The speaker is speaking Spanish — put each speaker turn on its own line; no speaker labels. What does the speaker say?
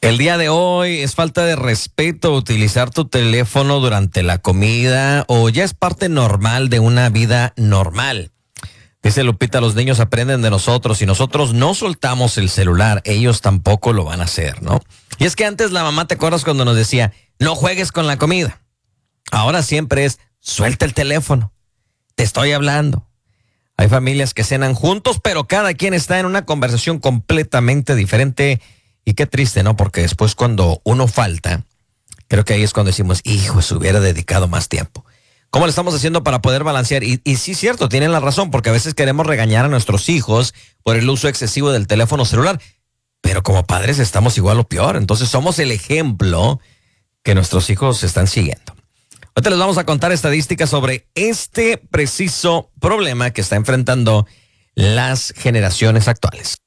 El día de hoy es falta de respeto utilizar tu teléfono durante la comida o ya es parte normal de una vida normal. Dice Lupita, los niños aprenden de nosotros. Si nosotros no soltamos el celular, ellos tampoco lo van a hacer, ¿no? Y es que antes la mamá, ¿te acuerdas cuando nos decía, no juegues con la comida? Ahora siempre es, suelta el teléfono, te estoy hablando. Hay familias que cenan juntos, pero cada quien está en una conversación completamente diferente. Y qué triste, ¿no? Porque después cuando uno falta, creo que ahí es cuando decimos, hijo, se hubiera dedicado más tiempo. ¿Cómo le estamos haciendo para poder balancear? Y sí, cierto, tienen la razón, porque a veces queremos regañar a nuestros hijos por el uso excesivo del teléfono celular, pero como padres estamos igual o peor. Entonces somos el ejemplo que nuestros hijos están siguiendo. Ahorita les vamos a contar estadísticas sobre este preciso problema que está enfrentando las generaciones actuales.